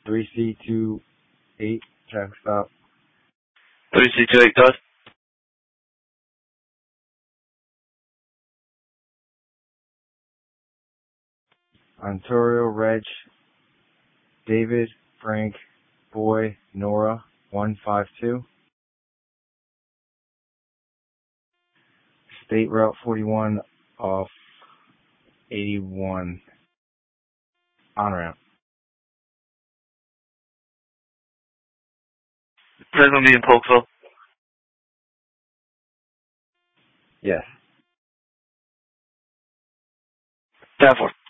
3C28, traffic stop. 3C28, Todd. Ontario Reg, David, Frank, Boy, Nora, 152. State Route 41 off 81. On ramp. That's going to be in Polkville. Yes. 10-4.